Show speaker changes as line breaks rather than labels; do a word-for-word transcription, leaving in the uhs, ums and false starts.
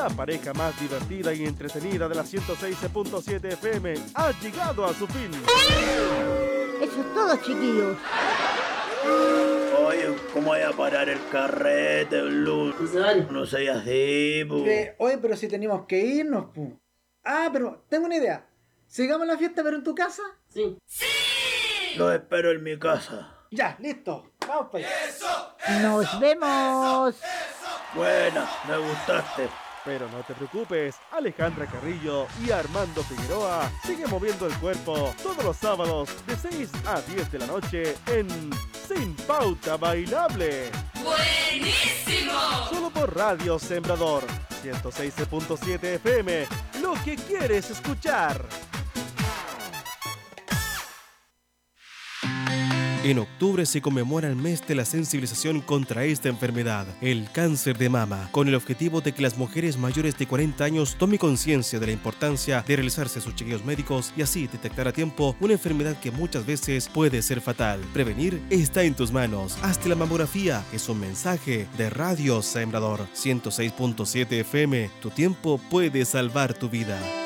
la pareja más divertida y entretenida de la ciento seis punto siete F M ha llegado a su fin.
Eso es todo, chiquillos.
Oye, ¿cómo voy a parar el carrete, Blue? No sé así, pu.
Eh, oye, pero si tenemos que irnos, pu. Ah, pero tengo una idea. ¿Sigamos la fiesta, pero en tu casa?
Sí.
¡Sí! Los espero en mi casa.
Ya, listo. Vamos para allá.
¡Eso! ¡Nos vemos!
Eso, eso. Buena, me gustaste.
Pero no te preocupes, Alejandra Carrillo y Armando Figueroa siguen moviendo el cuerpo todos los sábados de seis a diez de la noche en Sin Pauta Bailable.
¡Buenísimo!
Solo por Radio Sembrador, ciento seis punto siete F M, lo que quieres escuchar. En octubre se conmemora el mes de la sensibilización contra esta enfermedad, el cáncer de mama, con el objetivo de que las mujeres mayores de cuarenta años tomen conciencia de la importancia de realizarse sus chequeos médicos y así detectar a tiempo una enfermedad que muchas veces puede ser fatal. Prevenir está en tus manos. Hazte la mamografía. Es un mensaje de Radio Sembrador, ciento seis punto siete F M. Tu tiempo puede salvar tu vida.